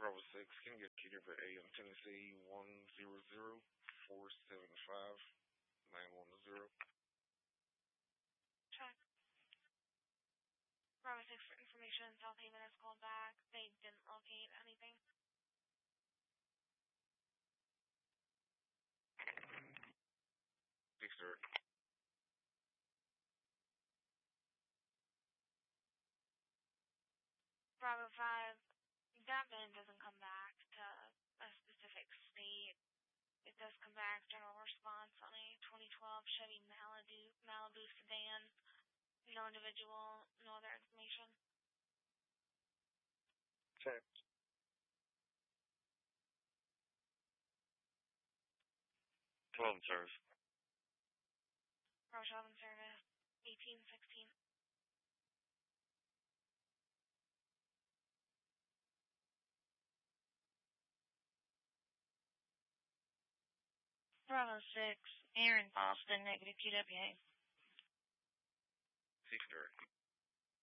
Bravo 6, can you get Peter for AM Tennessee 100-475-910? Check. Bravo 6 for information. South Haven has called back. They didn't locate anything. 6, sir. Bravo 5, that van doesn't come back to a specific state. It does come back general response on a 2012 Chevy Malibu sedan. No individual, no other information. Check. 12 service. Bravo 12 in service. 1816. Bravo 6, Aaron Boston, negative QWA. 6, sir.